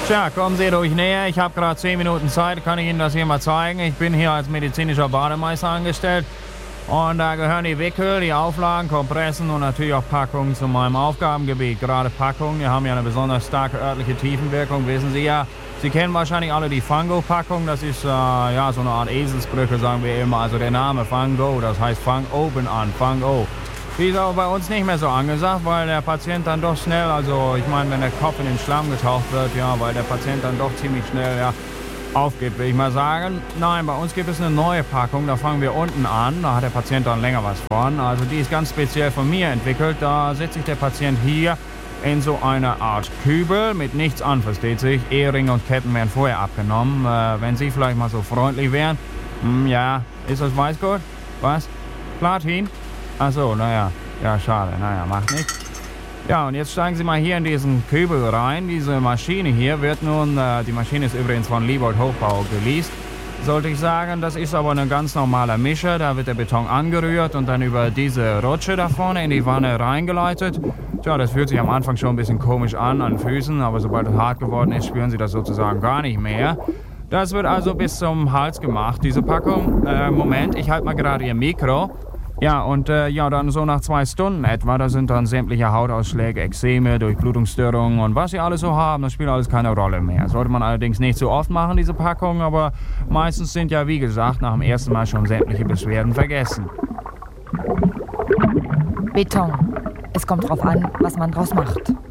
Tja, kommen Sie ruhig näher. Ich habe gerade 10 Minuten Zeit, kann ich Ihnen das hier mal zeigen. Ich bin hier als medizinischer Bademeister angestellt. Und da gehören die Wickel, die Auflagen, Kompressen und natürlich auch Packungen zu meinem Aufgabengebiet. Gerade Packungen, die haben ja eine besonders starke örtliche Tiefenwirkung, wissen Sie ja. Sie kennen wahrscheinlich alle die Fango-Packung. Das ist ja so eine Art Eselsbrücke, sagen wir immer. Also der Name Fango, das heißt Fang oben an, Fango. Die ist aber bei uns nicht mehr so angesagt, weil der Patient dann doch schnell, also ich meine, wenn der Kopf in den Schlamm getaucht wird, ja, weil der Patient dann doch ziemlich schnell, ja, aufgibt, will ich mal sagen. Nein, bei uns gibt es eine neue Packung, da fangen wir unten an, da hat der Patient dann länger was von. Also die ist ganz speziell von mir entwickelt, da setzt sich der Patient hier in so eine Art Kübel mit nichts an, versteht sich. Eheringe und Ketten werden vorher abgenommen. Wenn Sie vielleicht mal so freundlich wären. Ja, ist das Weißgurt? Was? Platin? Achso, naja, ja, schade, naja, macht nichts. Ja, und jetzt steigen Sie mal hier in diesen Kübel rein. Diese Maschine hier wird nun, die Maschine ist übrigens von Liebold Hochbau geleast, sollte ich sagen. Das ist aber ein ganz normaler Mischer. Da wird der Beton angerührt und dann über diese Rutsche da vorne in die Wanne reingeleitet. Tja, das fühlt sich am Anfang schon ein bisschen komisch an Füßen, aber sobald es hart geworden ist, spüren Sie das sozusagen gar nicht mehr. Das wird also bis zum Hals gemacht, diese Packung. Moment, ich halte mal gerade Ihr Mikro. Ja, und ja, dann so nach 2 Stunden etwa, da sind dann sämtliche Hautausschläge, Ekzeme, Durchblutungsstörungen und was sie alles so haben, das spielt alles keine Rolle mehr. Sollte man allerdings nicht so oft machen, diese Packung, aber meistens sind ja, wie gesagt, nach dem ersten Mal schon sämtliche Beschwerden vergessen. Beton. Es kommt drauf an, was man draus macht.